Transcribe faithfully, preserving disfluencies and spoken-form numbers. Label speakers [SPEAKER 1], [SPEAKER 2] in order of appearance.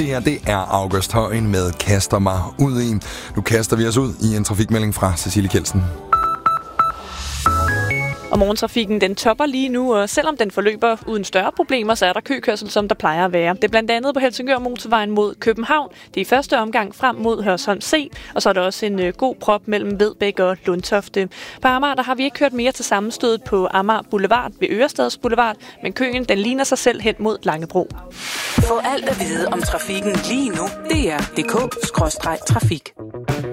[SPEAKER 1] her, det er August Højen med Kaster mig ud i. Nu kaster vi os ud i en trafikmelding fra Cecilie Kjeldsen.
[SPEAKER 2] Og morgentrafikken den topper lige nu, og selvom den forløber uden større problemer, så er der køkørsel, som der plejer at være. Det er blandt andet på Helsingør motorvejen mod København. Det er i første omgang frem mod Hørsholm C, og så er der også en øh, god prop mellem Vedbæk og Lundtofte. På Amager der har vi ikke hørt mere til sammenstødet på Amager Boulevard ved Ørestads Boulevard, men køen den ligner sig selv hen mod Langebro.
[SPEAKER 3] Få alt at vide om trafikken lige nu. D R punktum d k skråstreg trafik.